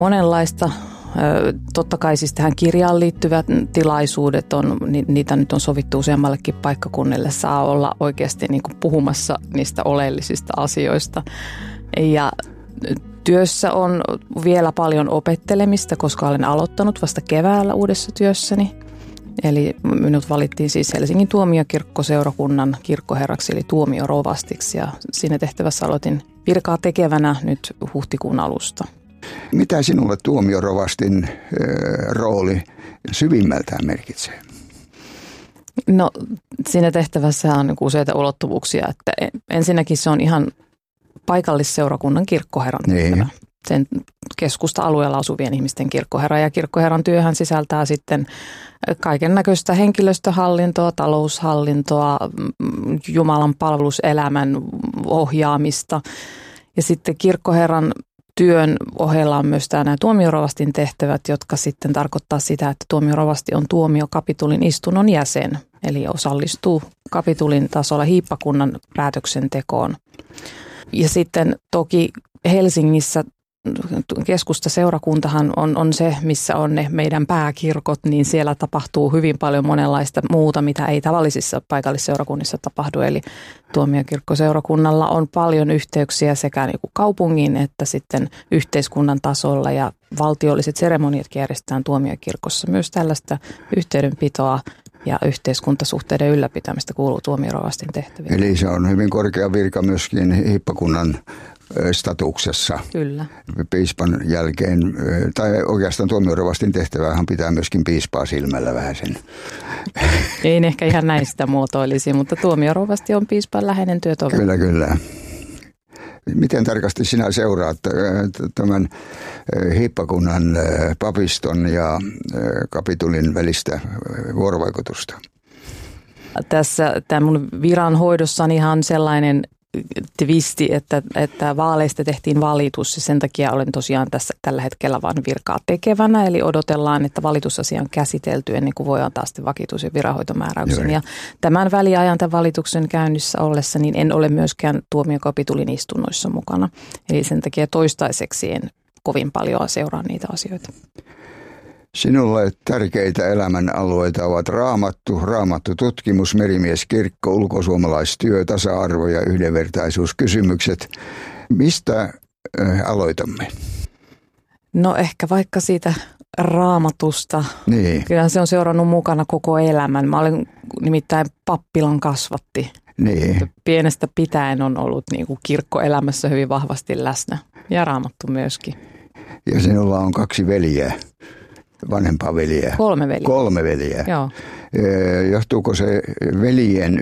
Monenlaista. Totta kai siis tähän kirjaan liittyvät tilaisuudet, niitä nyt on sovittu useammallekin paikkakunnille. Saa olla oikeasti niin kuin puhumassa niistä oleellisista asioista. Ja työssä on vielä paljon opettelemista, koska olen aloittanut vasta keväällä uudessa työssäni. Eli minut valittiin siis Helsingin tuomiokirkkoseurakunnan kirkkoherraksi eli tuomiorovastiksi ja siinä tehtävässä aloitin virkaa tekevänä nyt huhtikuun alusta. Mitä sinulle tuomiorovastin rooli syvimmältään merkitsee? No siinä tehtävässä on useita ulottuvuuksia. Että ensinnäkin se on ihan paikallisseurakunnan kirkkoherran tehtävä. Sen keskusta-alueella asuvien ihmisten kirkkoherra ja kirkkoherran työhän sisältää sitten kaiken näköistä henkilöstöhallintoa, taloushallintoa, Jumalan palveluselämän ohjaamista ja sitten kirkkoherran työn ohella on myös nämä tuomiorovastin tehtävät, jotka sitten tarkoittaa sitä, että tuomiorovasti on tuomiokapitulin istunnon jäsen, eli osallistuu kapitulin tasolla hiippakunnan päätöksentekoon. Ja sitten toki Helsingissä keskustaseurakuntahan on se, missä on ne meidän pääkirkot, niin siellä tapahtuu hyvin paljon monenlaista muuta, mitä ei tavallisissa paikallisseurakunnissa tapahdu. Eli tuomiokirkkoseurakunnalla on paljon yhteyksiä sekä niin kuin kaupungin että sitten yhteiskunnan tasolla ja valtiolliset seremoniat järjestetään tuomiokirkossa. Myös tällaista yhteydenpitoa ja yhteiskuntasuhteiden ylläpitämistä kuuluu tuomiorovastin tehtäviin. Eli se on hyvin korkea virka myöskin hiippakunnan statuksessa. Kyllä. Piispan jälkeen, tai oikeastaan tuomiorovastin tehtävähän pitää myöskin piispaa silmällä vähän sen. Ei ehkä ihan näin sitä muotoilisi, mutta tuomiorovasti on piispan läheinen työtoveri. Kyllä. Miten tarkasti sinä seuraat tämän hiippakunnan papiston ja kapitulin välistä vuorovaikutusta? Tämän mun viranhoidossanihan sellainen twisti, että vaaleista tehtiin valitus ja sen takia olen tosiaan tällä hetkellä vain virkaa tekevänä. Eli odotellaan, että valitusasia on käsitelty ennen kuin voi antaa sitten vakituisen viranhoitomääräyksen. Ja tämän väliajan tämän valituksen käynnissä ollessa niin en ole myöskään tuomiokapitulin istunnoissa mukana. Eli sen takia toistaiseksi en kovin paljon seuraa niitä asioita. Sinulle tärkeitä elämänalueita ovat raamattu tutkimus, merimieskirkko, ulkosuomalaistyö, tasa-arvo ja yhdenvertaisuuskysymykset. Mistä aloitamme? No ehkä vaikka siitä raamatusta. Niin. Kyllä se on seurannut mukana koko elämän. Mä olen nimittäin pappilan kasvatti. Niin. Pienestä pitäen on ollut niin kuin kirkkoelämässä hyvin vahvasti läsnä ja raamattu myöskin. Ja sinulla on 2 veljeä. Vanhempaa veljeä. 3 veljeä. 3 veljeä. Joo. Johtuuko se veljen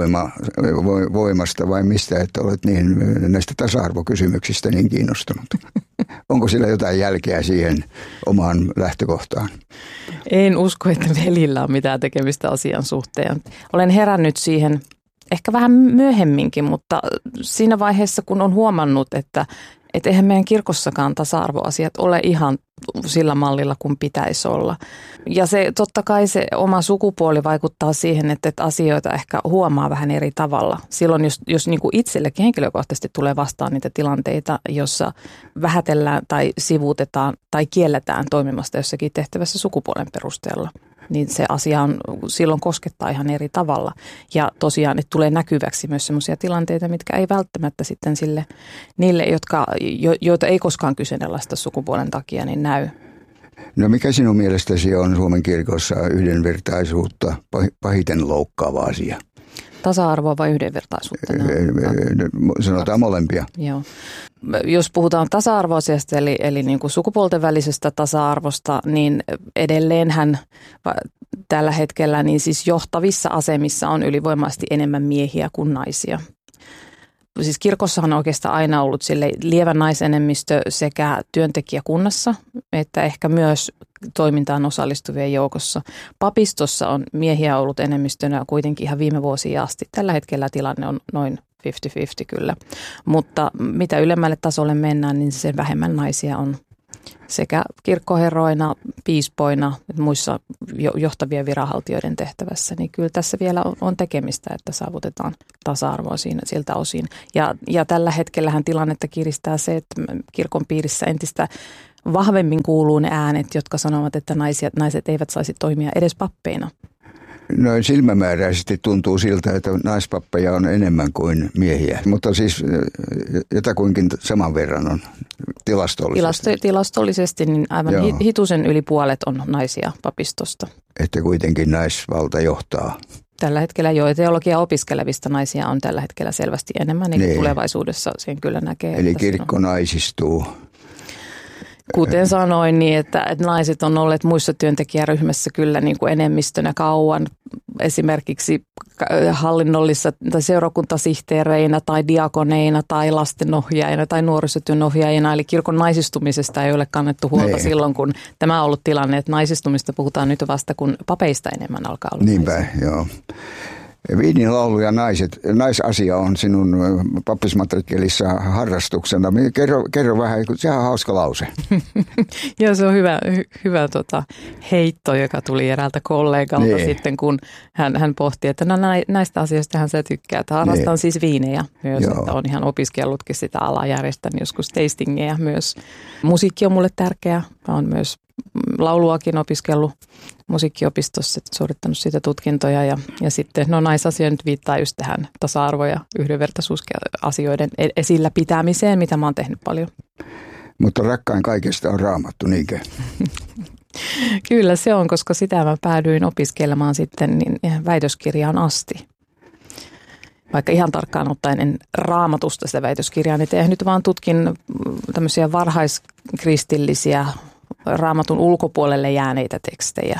ylivoimasta vai mistä, että olet näistä tasa-arvokysymyksistä niin kiinnostunut? Onko sillä jotain jälkeä siihen omaan lähtökohtaan? En usko, että velillä on mitään tekemistä asian suhteen. Olen herännyt siihen ehkä vähän myöhemminkin, mutta siinä vaiheessa, kun on huomannut, että eihän meidän kirkossakaan tasa-arvoasiat ole ihan sillä mallilla kuin pitäisi olla. Ja se totta kai se oma sukupuoli vaikuttaa siihen, että asioita ehkä huomaa vähän eri tavalla. Silloin jos niin kuin itsellekin henkilökohtaisesti tulee vastaan niitä tilanteita, jossa vähätellään tai sivuutetaan tai kielletään toimimasta jossakin tehtävässä sukupuolen perusteella, niin se asia silloin koskettaa ihan eri tavalla. Ja tosiaan, että tulee näkyväksi myös sellaisia tilanteita, mitkä ei välttämättä sitten niille, joita ei koskaan kyseenalaista sukupuolen takia, niin näy. No mikä sinun mielestäsi on Suomen kirkossa yhdenvertaisuutta pahiten loukkaava asia? Tasa-arvoa vai yhdenvertaisuutta? Sanotaan molempia. Joo. Jos puhutaan tasa-arvoasiasta eli niin kuin sukupuolten välisestä tasa-arvosta, niin edelleenhän tällä hetkellä niin siis johtavissa asemissa on ylivoimaisesti enemmän miehiä kuin naisia. Siis kirkossahan on oikeastaan aina ollut sille lievä naisenemmistö sekä työntekijäkunnassa että ehkä myös toimintaan osallistuvien joukossa. Papistossa on miehiä ollut enemmistönä kuitenkin ihan viime vuosia asti. Tällä hetkellä tilanne on noin 50-50 kyllä, mutta mitä ylemmälle tasolle mennään, niin sen vähemmän naisia on sekä kirkkoherroina, piispoina, muissa johtavien viranhaltijoiden tehtävässä, niin kyllä tässä vielä on tekemistä, että saavutetaan tasa-arvoa siltä osin. Ja tällä hetkellähän tilannetta kiristää se, että kirkon piirissä entistä vahvemmin kuuluu ne äänet, jotka sanovat, että naiset eivät saisi toimia edes pappeina. Noin silmämääräisesti tuntuu siltä, että naispappeja on enemmän kuin miehiä, mutta siis jotakuinkin saman verran on tilastollisesti. Tilastollisesti niin aivan hitusen yli puolet on naisia papistosta. Että kuitenkin naisvalta johtaa. Tällä hetkellä teologia opiskelevista naisia on tällä hetkellä selvästi enemmän, eikä tulevaisuudessa sen kyllä näkee. Eli kirkko naisistuu. Kuten sanoin, niin että naiset on olleet muissa työntekijäryhmässä kyllä niin kuin enemmistönä kauan, esimerkiksi hallinnollisissa tai seurakuntasihteereinä tai diakoneina tai lastenohjaajina tai nuorisotyönohjaajina. Eli kirkon naisistumisesta ei ole kannettu huolta silloin, kun tämä on ollut tilanne, että naisistumista puhutaan nyt vasta, kun papeista enemmän alkaa olla. Niinpä, joo. Viinin laulu ja naisasia on sinun pappismatrikkelissa harrastuksena. Kerro vähän, sehän on hauska lause. Joo, se on hyvä heitto, joka tuli eräältä kollegalta sitten, kun hän pohti, että näistä asioista hän se tykkää. Että harrastan siis viinejä myös, että on ihan opiskellutkin sitä alaa, järjestän joskus tastingeja myös. Musiikki on mulle tärkeä. Mä oon myös lauluakin opiskellut musiikkiopistossa, suorittanut siitä tutkintoja ja sitten naisasia nyt viittaa just tähän tasa-arvo- ja yhdenvertaisuusasioiden esillä pitämiseen, mitä mä oon tehnyt paljon. Mutta rakkain kaikesta on Raamattu, niinkö? Kyllä se on, koska sitä mä päädyin opiskelemaan sitten väitöskirjaan asti. Vaikka ihan tarkkaan ottaen en Raamatusta sitä väitöskirjaa niin tehnyt, vaan tutkin tämmöisiä varhaiskristillisiä Raamatun ulkopuolelle jääneitä tekstejä.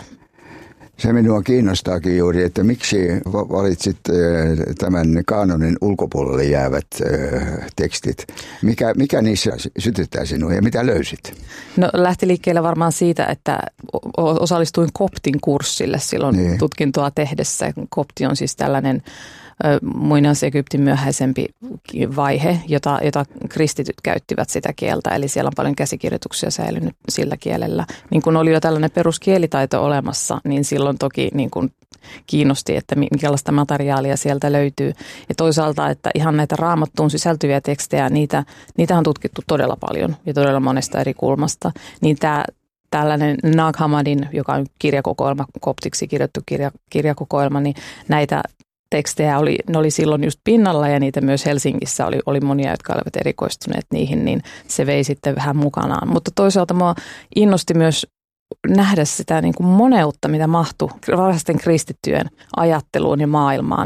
Se minua kiinnostaakin juuri, että miksi valitsit tämän kaanonin ulkopuolelle jäävät tekstit? Mikä niissä sytyttää sinua ja mitä löysit? No lähti liikkeelle varmaan siitä, että osallistuin koptin kurssille silloin tutkintoa tehdessä. Kopti on siis tällainen Muinais-Egyptin myöhäisempi vaihe, jota kristityt käyttivät sitä kieltä. Eli siellä on paljon käsikirjoituksia säilynyt sillä kielellä. Niin kun oli jo tällainen peruskielitaito olemassa, niin silloin toki niin kun kiinnosti, että minkälaista materiaalia sieltä löytyy. Ja toisaalta, että ihan näitä Raamattuun sisältyviä tekstejä, niitä on tutkittu todella paljon ja todella monesta eri kulmasta. Niin tällainen Nag Hammadin, joka on kirjakokoelma, koptiksi kirjoittu kirjakokoelma, niin näitä tekstejä oli silloin just pinnalla ja niitä myös Helsingissä oli monia, jotka olivat erikoistuneet niihin, niin se vei sitten vähän mukanaan. Mutta toisaalta mua innosti myös nähdä sitä niin kuin moneutta, mitä mahtui varhaisten kristittyjen ajatteluun ja maailmaan,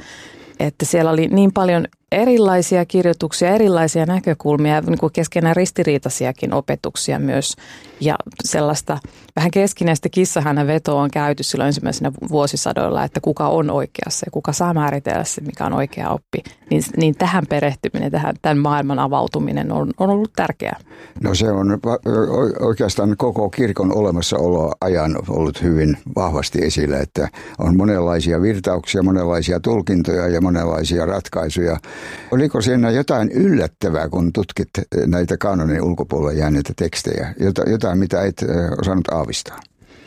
että siellä oli niin paljon erilaisia kirjoituksia, erilaisia näkökulmia, niin kuin keskenään ristiriitaisiakin opetuksia myös. Ja sellaista vähän keskinäistä kissahännän vetoa on käyty silloin ensimmäisenä vuosisadoilla, että kuka on oikeassa ja kuka saa määritellä se, mikä on oikea oppi. Niin tähän perehtyminen, tämän maailman avautuminen on ollut tärkeää. No se on oikeastaan koko kirkon olemassaolo ajan ollut hyvin vahvasti esillä, että on monenlaisia virtauksia, monenlaisia tulkintoja ja monenlaisia ratkaisuja. Oliko siinä jotain yllättävää, kun tutkit näitä kaanonin ulkopuolella jääneitä tekstejä? Jotain, mitä et osannut aavistaa?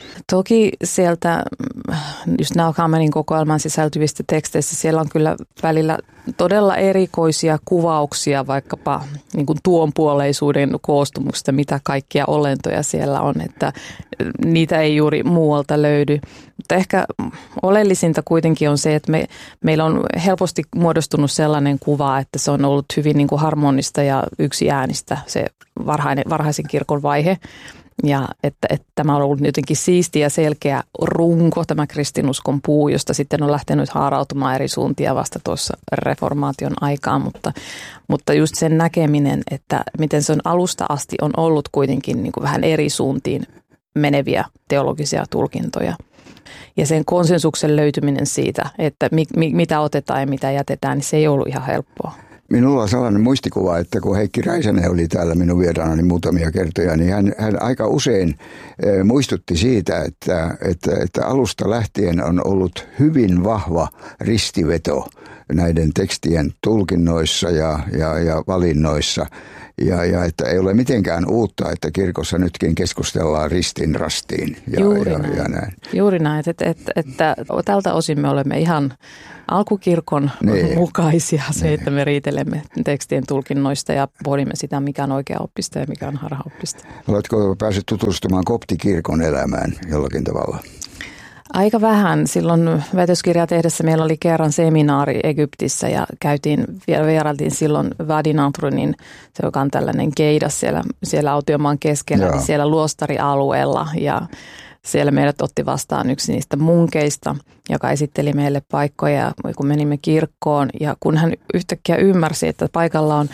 Toki sieltä just Nag Hammadin kokoelman sisältyvistä teksteistä siellä on kyllä välillä todella erikoisia kuvauksia vaikkapa niin kuin tuonpuoleisuuden koostumuksesta, mitä kaikkia olentoja siellä on, että niitä ei juuri muualta löydy. Mutta ehkä oleellisinta kuitenkin on se, että meillä on helposti muodostunut sellainen kuva, että se on ollut hyvin niin kuin harmonista ja yksiäänistä se varhaisen kirkon vaihe. Ja että tämä on ollut jotenkin siisti ja selkeä runko, tämä kristinuskon puu, josta sitten on lähtenyt haarautumaan eri suuntia vasta tuossa reformaation aikaan. Mutta just sen näkeminen, että miten se on alusta asti on ollut kuitenkin niin kuin vähän eri suuntiin meneviä teologisia tulkintoja. Ja sen konsensuksen löytyminen siitä, että mitä otetaan ja mitä jätetään, niin se ei ollut ihan helppoa. Minulla on sellainen muistikuva, että kun Heikki Räisänen oli täällä minun vieraanani muutamia kertoja, niin hän aika usein muistutti siitä, että alusta lähtien on ollut hyvin vahva ristiveto näiden tekstien tulkinnoissa ja valinnoissa. Ja että ei ole mitenkään uutta, että kirkossa nytkin keskustellaan ristin rastiin ja näin. Juuri näin, että tältä osin me olemme ihan alkukirkon mukaisia se, että me riitelemme tekstien tulkinnoista ja pohdimme sitä, mikä on oikeaoppista ja mikä on harhaoppista. Oletko päässyt tutustumaan koptikirkon elämään jollakin tavalla? Aika vähän. Silloin väitöskirjaa tehdessä meillä oli kerran seminaari Egyptissä ja vierailtiin silloin Wadi Nadrunin, se joka on tällainen keidas siellä autiomaan keskellä, niin siellä luostarialueella ja siellä meidät otti vastaan yksi niistä munkeista, joka esitteli meille paikkoja, kun menimme kirkkoon ja kun hän yhtäkkiä ymmärsi, että paikalla on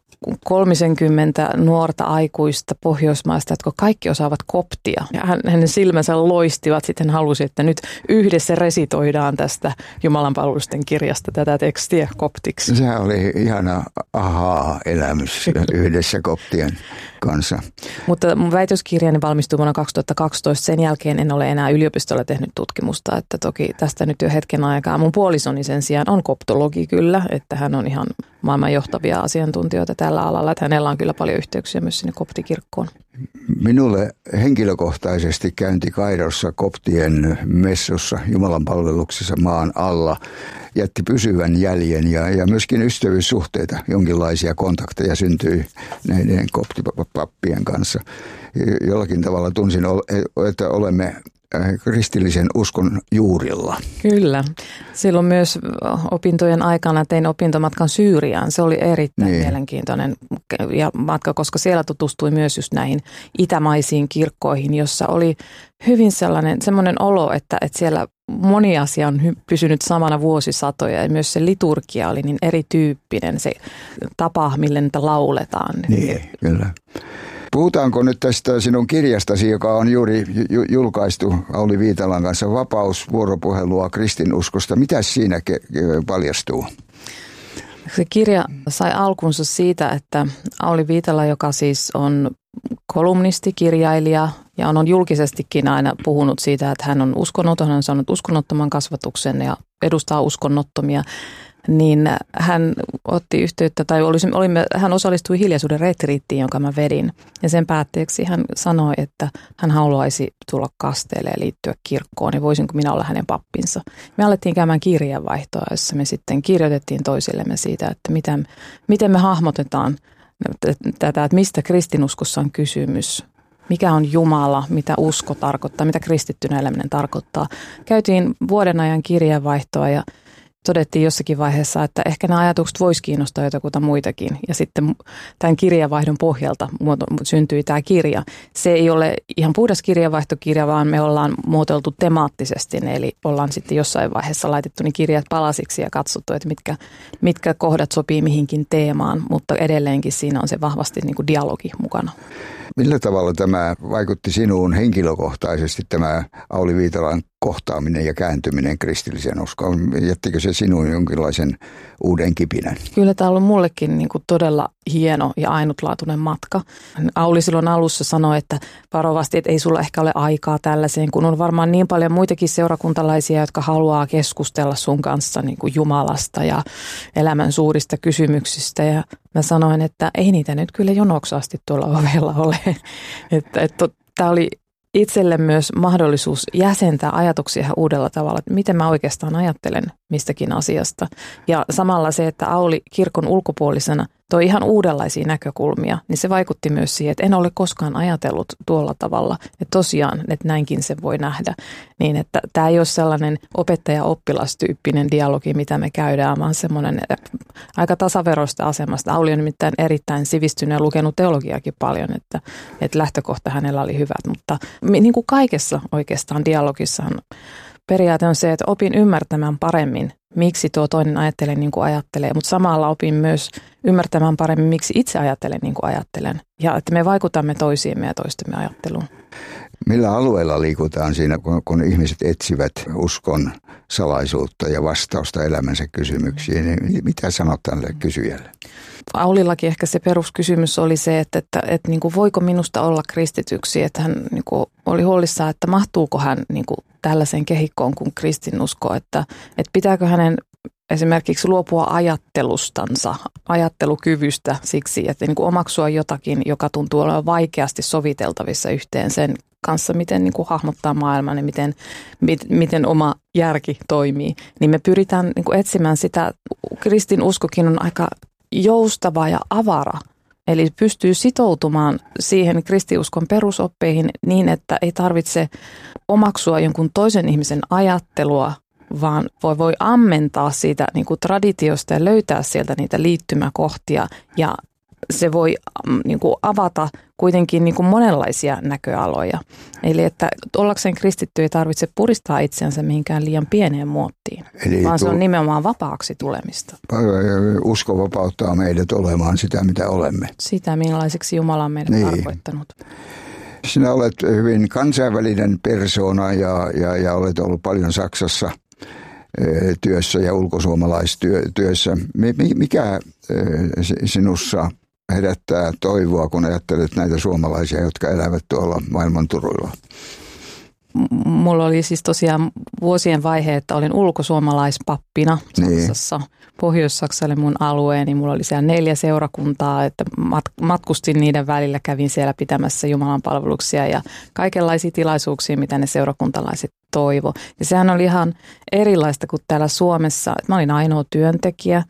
30 nuorta aikuista Pohjoismaista, jotka kaikki osaavat koptia. Ja hänen silmänsä loistivat, sitten halusi, että nyt yhdessä resitoidaan tästä Jumalanpalvelusten kirjasta tätä tekstiä koptiksi. Sehän oli ihana ahaa-elämys yhdessä koptien kanssa. Mutta mun väitöskirjani valmistui vuonna 2012. Sen jälkeen en ole enää yliopistolla tehnyt tutkimusta, että toki tästä nyt jo hetken aikaa. Mun puolisoni sen sijaan on koptologi kyllä, että hän on ihan maailman johtavia asiantuntijoita tällä alalla, että hänellä on kyllä paljon yhteyksiä myös sinne koptikirkkoon. Minulle henkilökohtaisesti käynti Kairossa koptien messussa Jumalanpalveluksessa maan alla jätti pysyvän jäljen ja myöskin ystävyyssuhteita, jonkinlaisia kontakteja syntyi näiden koptipappien kanssa. Jollakin tavalla tunsin, että olemme kristillisen uskon juurilla. Kyllä. Silloin myös opintojen aikana tein opintomatkan Syyriaan. Se oli erittäin mielenkiintoinen ja matka, koska siellä tutustui myös just näihin itämaisiin kirkkoihin, jossa oli hyvin semmoinen olo, että siellä moni asia on pysynyt samana vuosisatoja ja myös se liturgia oli niin erityyppinen, se tapa, millä niitä lauletaan. Niin, kyllä. Puhutaanko nyt tästä sinun kirjastasi, joka on juuri julkaistu Auli Viitalan kanssa, Vapausvuoropuhelua kristinuskosta. Mitä siinä paljastuu? Se kirja sai alkunsa siitä, että Auli Viitala, joka siis on kolumnisti, kirjailija ja on julkisestikin aina puhunut siitä, että hän on uskonnoton, hän on saanut uskonnottoman kasvatuksen ja edustaa uskonnottomia, niin hän otti yhteyttä, tai hän osallistui hiljaisuuden retriittiin, jonka mä vedin. Ja sen päätteeksi hän sanoi, että hän haluaisi tulla kasteelle ja liittyä kirkkoon, ja voisinko minä olla hänen pappinsa. Me alettiin käymään kirjeenvaihtoa, jossa me sitten kirjoitettiin toisillemme siitä, että miten me hahmotetaan tätä, että mistä kristinuskossa on kysymys. Mikä on Jumala, mitä usko tarkoittaa, mitä kristittynä eläminen tarkoittaa. Käytiin vuoden ajan kirjeenvaihtoa ja todettiin jossakin vaiheessa, että ehkä nämä ajatukset voisi kiinnostaa jotakuta muitakin. Ja sitten tämän kirjeenvaihdon pohjalta syntyi tämä kirja. Se ei ole ihan puhdas kirjeenvaihtokirja, vaan me ollaan muotoiltu temaattisesti. Eli ollaan sitten jossain vaiheessa laitettu ne kirjat palasiksi ja katsottu, että mitkä kohdat sopii mihinkin teemaan. Mutta edelleenkin siinä on se vahvasti niin kuin dialogi mukana. Millä tavalla tämä vaikutti sinuun henkilökohtaisesti, tämä Auli Viitalan kohtaaminen ja kääntyminen kristillisen uskoon? Jättikö se sinuun jonkinlaisen uuden kipinän? Kyllä tämä on ollut mullekin niin kuin todella hieno ja ainutlaatuinen matka. Auli silloin alussa sanoi, että varovasti, että ei sulla ehkä ole aikaa tällaiseen, kun on varmaan niin paljon muitakin seurakuntalaisia, jotka haluaa keskustella sun kanssa niin kuin Jumalasta ja elämän suurista kysymyksistä. Ja mä sanoin, että ei niitä nyt kyllä jonoksasti tuolla ovella ole. Tämä oli itselle myös mahdollisuus jäsentää ajatuksia ihan uudella tavalla, että miten mä oikeastaan ajattelen mistäkin asiasta. Ja samalla se, että Auli kirkon ulkopuolisena toi ihan uudenlaisia näkökulmia, niin se vaikutti myös siihen, että en ole koskaan ajatellut tuolla tavalla. Että tosiaan, että näinkin se voi nähdä. Niin, että tämä ei ole sellainen opettaja-oppilas-tyyppinen dialogi, mitä me käydään, vaan semmoinen aika tasaveroista asemasta. Auli on nimittäin erittäin sivistynyt ja lukenut teologiakin paljon, että lähtökohta hänellä oli hyvät. Mutta niin kuin kaikessa oikeastaan dialogissahan periaate on se, että opin ymmärtämään paremmin, miksi tuo toinen ajattelee niin kuin ajattelee, mutta samalla opin myös ymmärtämään paremmin, miksi itse ajattelen niin kuin ajattelen. Ja että me vaikutamme toisiimme ja toistemme ajatteluun. Millä alueella liikutaan siinä, kun ihmiset etsivät uskon salaisuutta ja vastausta elämänsä kysymyksiin? Niin mitä sanot tälle kysyjälle? Aulillakin ehkä se peruskysymys oli se, että niin kuin voiko minusta olla kristityksi, että hän niin kuin oli huolissaan, että mahtuuko hän niin kuin tällaiseen kehikkoon kuin kristinusko, että pitääkö hänen esimerkiksi luopua ajattelustansa, ajattelukyvystä siksi, että niin kuin omaksua jotakin, joka tuntuu olevan vaikeasti soviteltavissa yhteen sen kanssa, miten niin kuin hahmottaa maailman ja miten oma järki toimii. Niin me pyritään niin kuin etsimään sitä, kristinuskokin on aika joustava ja avara. Eli pystyy sitoutumaan siihen kristiuskon perusoppeihin niin, että ei tarvitse omaksua jonkun toisen ihmisen ajattelua, vaan voi ammentaa siitä niin kuin traditiosta ja löytää sieltä niitä liittymäkohtia. Ja se voi niin kuin avata kuitenkin niin kuin monenlaisia näköaloja. Eli että ollakseen kristitty ei tarvitse puristaa itseänsä mihinkään liian pieneen muottiin, vaan se on nimenomaan vapaaksi tulemista. Usko vapauttaa meidät olemaan sitä, mitä olemme. Sitä, millaiseksi Jumala on meidät tarkoittanut. Sinä olet hyvin kansainvälinen persoona ja olet ollut paljon Saksassa työssä ja ulkosuomalaistyössä. Mikä sinussa herättää toivoa, kun ajattelet näitä suomalaisia, jotka elävät tuolla maailman turuilla? Mulla oli siis tosiaan vuosien vaihe, että olin ulkosuomalaispappina Saksassa. Niin. Pohjois-Saksa oli mun alueeni. Mulla oli siellä 4 seurakuntaa, että matkustin niiden välillä, kävin siellä pitämässä Jumalan palveluksia ja kaikenlaisia tilaisuuksia, mitä ne seurakuntalaiset toivo. Ja sehän oli ihan erilaista kuin täällä Suomessa. Mä olin ainoa työntekijä.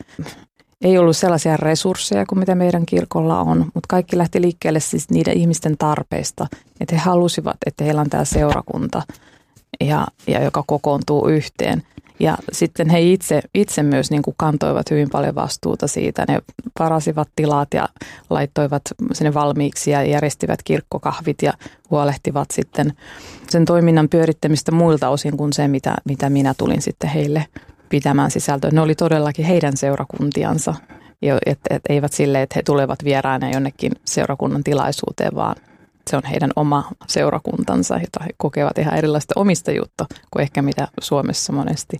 Ei ollut sellaisia resursseja kuin mitä meidän kirkolla on, mutta kaikki lähti liikkeelle siis niiden ihmisten tarpeista, että he halusivat, että heillä on tämä seurakunta, ja joka kokoontuu yhteen. Ja sitten he itse myös niin kuin kantoivat hyvin paljon vastuuta siitä. Ne varasivat tilat ja laittoivat sinne valmiiksi ja järjestivät kirkkokahvit ja huolehtivat sitten sen toiminnan pyörittämistä muilta osin kuin se, mitä minä tulin sitten heille pitämään sisältöä. Ne oli todellakin heidän seurakuntiansa, että eivät silleen, että he tulevat vieraana jonnekin seurakunnan tilaisuuteen, vaan se on heidän oma seurakuntansa, jota he kokevat ihan erilaista omistajuutta kuin ehkä mitä Suomessa monesti.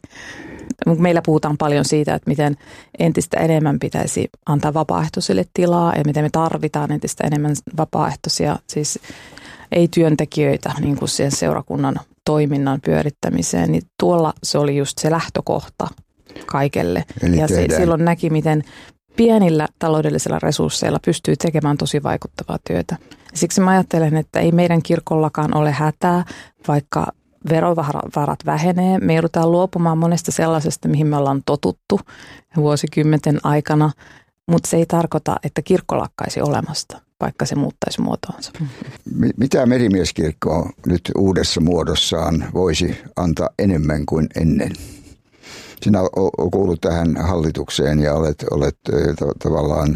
Meillä puhutaan paljon siitä, että miten entistä enemmän pitäisi antaa vapaaehtoisille tilaa ja miten me tarvitaan entistä enemmän vapaaehtoisia, siis ei työntekijöitä niin kuin siihen seurakunnan toiminnan pyörittämiseen, niin tuolla se oli just se lähtökohta kaikelle. Eli ja silloin näki, miten pienillä taloudellisilla resursseilla pystyy tekemään tosi vaikuttavaa työtä. Siksi mä ajattelen, että ei meidän kirkollakaan ole hätää, vaikka verovarat vähenee. Me joudutaan luopumaan monesta sellaisesta, mihin me ollaan totuttu vuosikymmenten aikana, mutta se ei tarkoita, että kirkko lakkaisi olemasta, vaikka se muuttaisi muotoonsa. Mitä Merimieskirkko nyt uudessa muodossaan voisi antaa enemmän kuin ennen? Sinä kuulut tähän hallitukseen ja olet tavallaan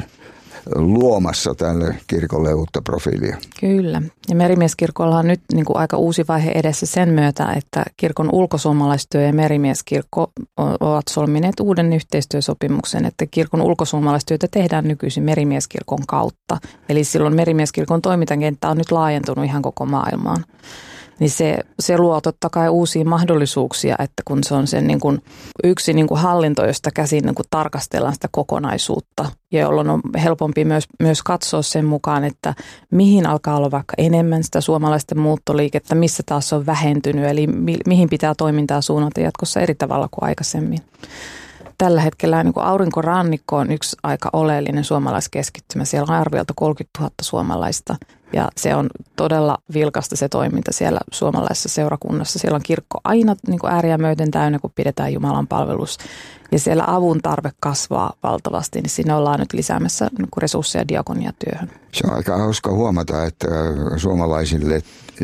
luomassa tälle kirkolle uutta profiilia. Kyllä. Ja Merimieskirkolla on nyt niin kuin aika uusi vaihe edessä sen myötä, että kirkon ulkosuomalaistyö ja Merimieskirkko ovat solmineet uuden yhteistyösopimuksen, että kirkon ulkosuomalaistyötä tehdään nykyisin Merimieskirkon kautta. Eli silloin Merimieskirkon toimintakenttä on nyt laajentunut ihan koko maailmaan. Niin se luo totta kai uusia mahdollisuuksia, että kun se on sen niin kuin yksi niin kuin hallinto, josta käsin niin kuin tarkastellaan sitä kokonaisuutta, ja jolloin on helpompi myös katsoa sen mukaan, että mihin alkaa olla vaikka enemmän sitä suomalaisten muuttoliikettä, missä taas on vähentynyt, eli mihin pitää toimintaa suunnata jatkossa eri tavalla kuin aikaisemmin. Tällä hetkellä niin kuin Aurinkorannikko on yksi aika oleellinen suomalaiskeskittymä. Siellä on arviolta 30 000 suomalaista ja se on todella vilkasta se toiminta siellä suomalaisessa seurakunnassa. Siellä on kirkko aina niin kuin ääriä myöten täynnä, kun pidetään Jumalan palvelus. Ja siellä avun tarve kasvaa valtavasti, niin sinne ollaan nyt lisäämässä niin kuin resursseja diakoniatyöhön. Se on aika hauska huomata, että suomalaisille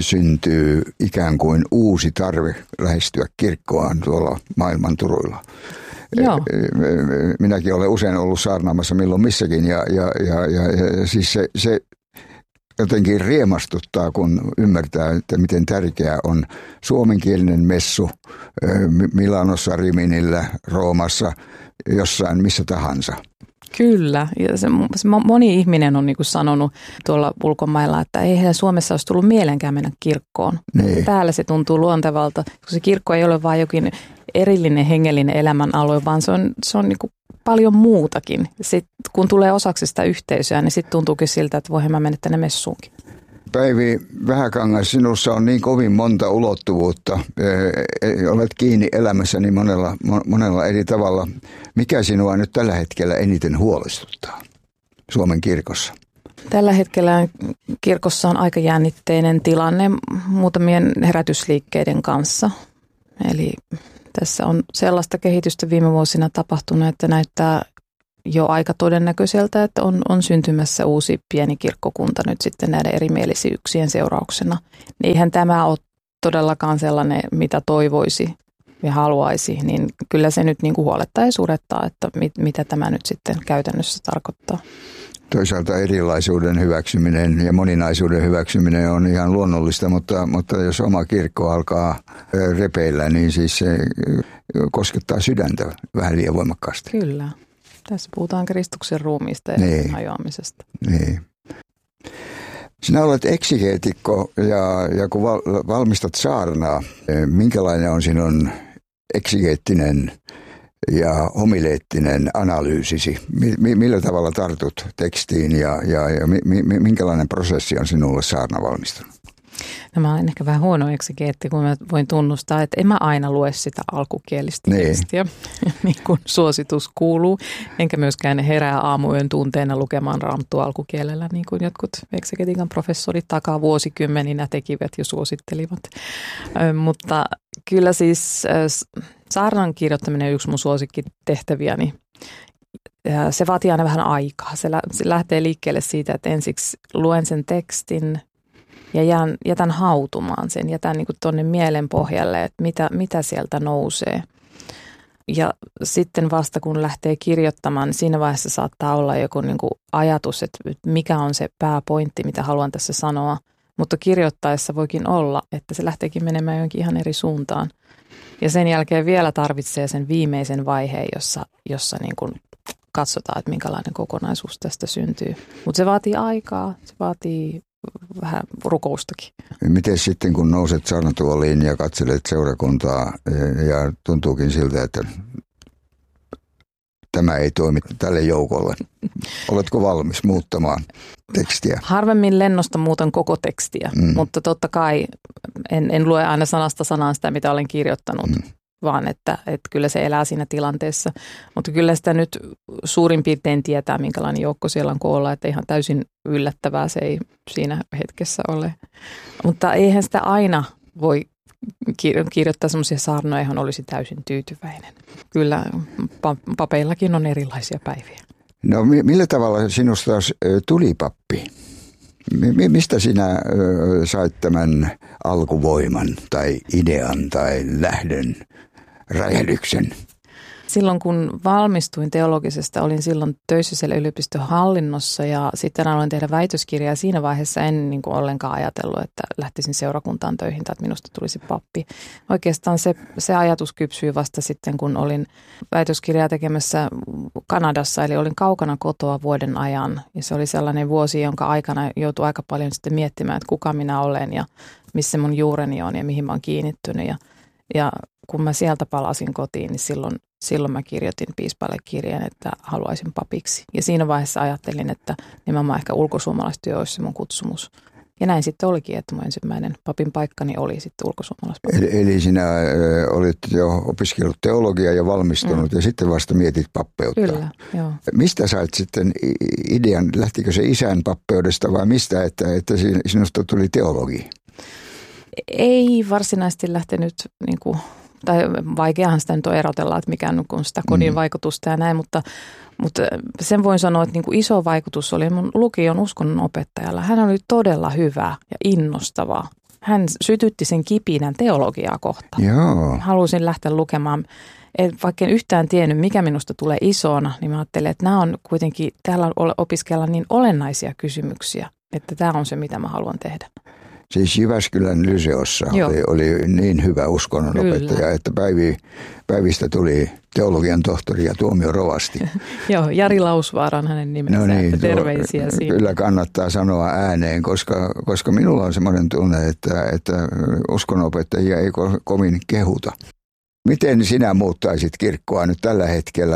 syntyy ikään kuin uusi tarve lähestyä kirkkoaan tuolla maailman turuilla. Joo. Minäkin olen usein ollut saarnaamassa milloin missäkin ja siis se jotenkin riemastuttaa, kun ymmärtää, että miten tärkeää on suomenkielinen messu Milanossa, Riminillä, Roomassa, jossain missä tahansa. Kyllä. Ja se moni ihminen on niin kuin sanonut tuolla ulkomailla, että ei heidän Suomessa olisi tullut mielenkään mennä kirkkoon. Niin. Täällä se tuntuu luontevalta, koska se kirkko ei ole vain jokin erillinen hengellinen elämänalue, vaan se on niin kuin paljon muutakin. Sitten kun tulee osaksi sitä yhteisöä, niin sitten tuntuukin siltä, että voihan mä mennä tänne messuunkin. Päivi Vähäkangas, sinussa on niin kovin monta ulottuvuutta. Olet kiinni elämässäni monella eri tavalla. Mikä sinua nyt tällä hetkellä eniten huolestuttaa Suomen kirkossa? Tällä hetkellä kirkossa on aika jännitteinen tilanne muutamien herätysliikkeiden kanssa. Eli tässä on sellaista kehitystä viime vuosina tapahtunut, että näyttää jo aika todennäköiseltä, että on syntymässä uusi pieni kirkkokunta nyt sitten näiden erimielisyyksien seurauksena. Eihän tämä ole todellakaan sellainen, mitä toivoisi ja haluaisi, niin kyllä se nyt niin kuin huolettaa ja surettaa, että mitä tämä nyt sitten käytännössä tarkoittaa. Toisaalta erilaisuuden hyväksyminen ja moninaisuuden hyväksyminen on ihan luonnollista, mutta jos oma kirkko alkaa repeillä, niin siis se koskettaa sydäntä vähän liian voimakkaasti. Kyllä. Tässä puhutaan Kristuksen ruumiista ja hajoamisesta. Niin. Sinä olet eksegeetikko ja kun valmistat saarnaa, minkälainen on sinun eksegeettinen ja homileettinen analyysisi? Millä tavalla tartut tekstiin ja minkälainen prosessi on sinulle saarnavalmistunut? No mä olen ehkä vähän huono eksegeetti, kun mä voin tunnustaa, että en mä aina lue sitä alkukielistä tekstiä, niin kuin suositus kuuluu. Enkä myöskään herää aamuyön tunteena lukemaan Raamattua alkukielellä, niin kuin jotkut eksegetiikan professorit takaa vuosikymmeninä tekivät ja suosittelivat. Mutta kyllä siis saarnan kirjoittaminen on yksi mun suosikkitehtäviäni. Se vaatii aina vähän aikaa. Se lähtee liikkeelle siitä, että ensiksi luen sen tekstin ja jätän hautumaan sen, jätän niin kuin tuonne mielen pohjalle, että mitä sieltä nousee. Ja sitten vasta kun lähtee kirjoittamaan, niin siinä vaiheessa saattaa olla joku niin kuin ajatus, että mikä on se pääpointti, mitä haluan tässä sanoa. Mutta kirjoittaessa voikin olla, että se lähteekin menemään johonkin ihan eri suuntaan. Ja sen jälkeen vielä tarvitsee sen viimeisen vaiheen, jossa niin kuin katsotaan, että minkälainen kokonaisuus tästä syntyy. Mutta se vaatii aikaa, se vaatii vähän rukoustakin. Miten sitten, kun nouset saarnatuoliin ja katselet seurakuntaa ja tuntuukin siltä, että tämä ei toimi tälle joukolle? Oletko valmis muuttamaan tekstiä? Harvemmin lennosta muutan koko tekstiä, mutta totta kai en lue aina sanasta sanaan sitä, mitä olen kirjoittanut, vaan että kyllä se elää siinä tilanteessa. Mutta kyllä sitä nyt suurin piirtein tietää, minkälainen joukko siellä on koolla, että ihan täysin yllättävää se ei siinä hetkessä ole. Mutta eihän sitä aina voi kirjoittaa semmoisia saarnoja, johon olisi täysin tyytyväinen. Kyllä papeillakin on erilaisia päiviä. No millä tavalla sinusta tuli pappi? Mistä sinä sait tämän alkuvoiman tai idean tai lähdön, räjähdyksen? Silloin kun valmistuin teologisesta, olin silloin töissä siellä yliopiston hallinnossa ja sitten aloin tehdä väitöskirjaa. Siinä vaiheessa en niin kuin ollenkaan ajatellut, että lähtisin seurakuntaan töihin tai että minusta tulisi pappi. Oikeastaan se ajatus kypsyi vasta sitten, kun olin väitöskirjaa tekemässä Kanadassa, eli olin kaukana kotoa vuoden ajan. Ja se oli sellainen vuosi, jonka aikana joutui aika paljon sitten miettimään, että kuka minä olen ja missä mun juureni on ja mihin mä oon kiinnittynyt. Ja kun mä sieltä palasin kotiin, niin silloin mä kirjoitin piispalle kirjeen, että haluaisin papiksi. Ja siinä vaiheessa ajattelin, että nimenomaan ehkä ulkosuomalaistyö olisi se mun kutsumus. Ja näin sitten olikin, että mun ensimmäinen papin paikkani oli sitten ulkosuomalaispappi. Eli sinä olit jo opiskellut teologiaa ja valmistunut ja sitten vasta mietit pappeutta. Kyllä, joo. Mistä sait sitten idean, lähtikö se isän pappeudesta vai mistä, että sinusta tuli teologi? Ei varsinaisesti lähtenyt niin kuin, tai vaikeahan sitä nyt on erotella, että mikä on sitä kodin vaikutusta ja näin, mutta sen voin sanoa, että niin kuin iso vaikutus oli mun lukion uskonnon opettajalla. Hän oli todella hyvä ja innostava. Hän sytytti sen kipinän teologiaa kohtaan. Joo. Halusin lähteä lukemaan. Vaikka en yhtään tiennyt, mikä minusta tulee isona, niin mä ajattelin, että nämä on kuitenkin, täällä opiskella niin olennaisia kysymyksiä, että tämä on se, mitä mä haluan tehdä. Siis Jyväskylän Lyseossa oli niin hyvä uskonnonopettaja, että Päivistä tuli teologian tohtori ja tuomiorovasti. Joo, Jari Lausvaara on hänen nimensä, no niin, terveisiä siinä. Kyllä kannattaa sanoa ääneen, koska minulla on semmoinen tunne, että uskonnonopettajia ei kovin kehuta. Miten sinä muuttaisit kirkkoa nyt tällä hetkellä,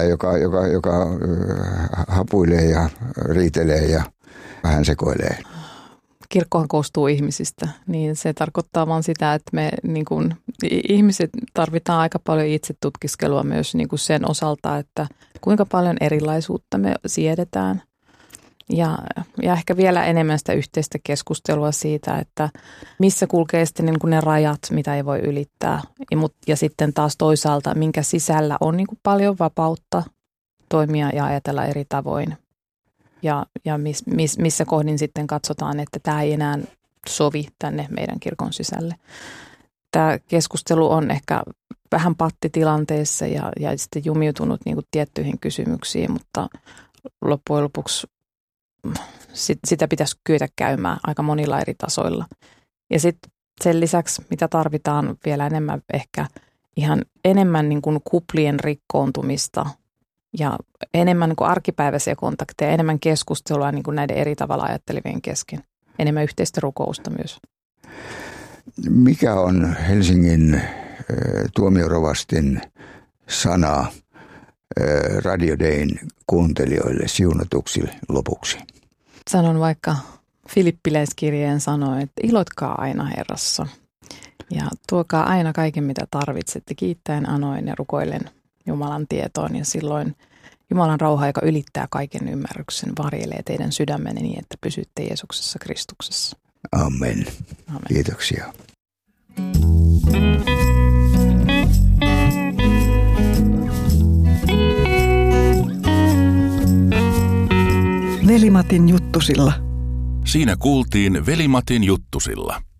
joka hapuilee ja riitelee ja vähän sekoilee? kirkkohan koostuu ihmisistä, niin se tarkoittaa vaan sitä, että me niin kuin, ihmiset tarvitaan aika paljon itse tutkiskelua myös niin kuin sen osalta, että kuinka paljon erilaisuutta me siedetään. Ja ehkä vielä enemmän sitä yhteistä keskustelua siitä, että missä kulkee sitten niin kuin ne rajat, mitä ei voi ylittää. Ja sitten taas toisaalta, minkä sisällä on niin kuin paljon vapautta toimia ja ajatella eri tavoin. Ja missä kohdin sitten katsotaan, että tämä ei enää sovi tänne meidän kirkon sisälle. Tämä keskustelu on ehkä vähän pattitilanteessa ja sitten jumiutunut niin kuin tiettyihin kysymyksiin, mutta loppujen lopuksi sitä pitäisi kyetä käymään aika monilla eri tasoilla. Ja sitten sen lisäksi, mitä tarvitaan vielä enemmän ehkä ihan enemmän niin kuin kuplien rikkoontumista ja enemmän niin kuin arkipäiväisiä kontakteja, enemmän keskustelua niin kuin näiden eri tavalla ajattelevien kesken. Enemmän yhteistä rukousta myös. Mikä on Helsingin tuomiorovastin sana Radio Dayn kuuntelijoille siunatuksi lopuksi? Sanon vaikka Filippiläiskirjeen sanoi, että ilotkaa aina Herrassa ja tuokaa aina kaiken mitä tarvitsette kiittäen, anoen ja rukoillen Jumalan tietoon ja silloin Jumalan rauha, joka ylittää kaiken ymmärryksen, varjelee teidän sydämenne niin, että pysytte Jeesuksessa Kristuksessa. Amen. Amen. Kiitoksia. Veli-Matin juttusilla. Siinä kuultiin Veli-Matin juttusilla.